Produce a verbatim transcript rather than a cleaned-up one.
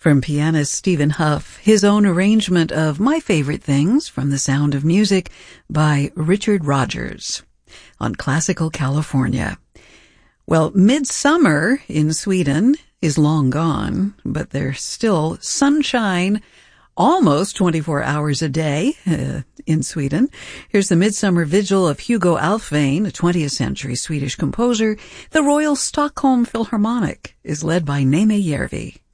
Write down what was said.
From pianist Stephen Huff, his own arrangement of My Favorite Things from The Sound of Music by Richard Rodgers on Classical California. Well, midsummer in Sweden is long gone, but there's still sunshine almost twenty-four hours a day uh, in Sweden. Here's the Midsummer Vigil of Hugo Alfvén, a twentieth century Swedish composer. The Royal Stockholm Philharmonic is led by Némé Järvi.